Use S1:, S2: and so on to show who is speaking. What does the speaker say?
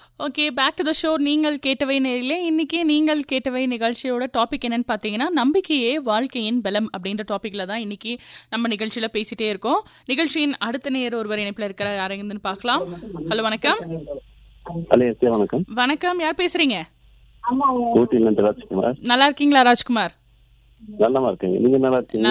S1: Okay, back to the show. நீங்கள் கேட்டவை நேரிலே இன்னைக்கு நீங்கள் கேட்டவை நிகழ்ச்சியோட டாபிக் என்னன்னு பார்த்தீங்கன்னா, நம்பிக்கையே வாழ்க்கையின் பலம் அப்படின்ற டாபிக்ல தான் இன்னைக்கு நம்ம நிகழ்ச்சியில பேசிட்டே இருக்கோம். நிகழ்ச்சியின் அடுத்த நேர் ஒருவர் இணைப்பில் இருக்கிற யாருன்னு பார்க்கலாம். ஹலோ, வணக்கம்.
S2: வணக்கம்.
S1: வணக்கம், யார் பேசுறீங்க?
S2: ஊட்டியிலிருந்து ராஜ்குமார்.
S1: நல்லா இருக்கீங்களா ராஜ்குமார்?
S2: நல்லா இருக்கீங்க, நீங்க நல்லா இருக்கீங்க?